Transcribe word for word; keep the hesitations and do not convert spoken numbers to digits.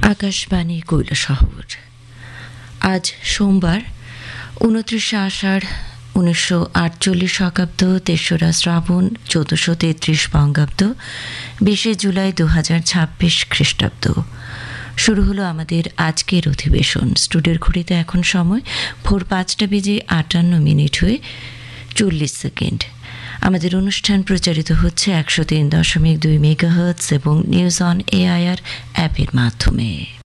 আকাশবাণী কৈলাসহর। আজ সোমবার উনত্রিশে আষাঢ় উনিশশো আটচল্লিশ শকাব্দ, তেসরা শ্রাবণ চোদ্দশো তেত্রিশ বঙ্গাব্দ, বিশে জুলাই দু হাজার ছাব্বিশ খ্রিস্টাব্দ। শুরু হলো আমাদের আজকের অধিবেশন। স্টুডিওর ঘড়িতে এখন সময় ভোর পাঁচটা বেজে আটান্ন মিনিট হয়ে চল্লিশ সেকেন্ড। আমাদের অনুষ্ঠান প্রচারিত হচ্ছে একশো তিন দশমিক দুই মেগাহার্টজ এবং নিউজ অন এআইআর অ্যাপের মাধ্যমে।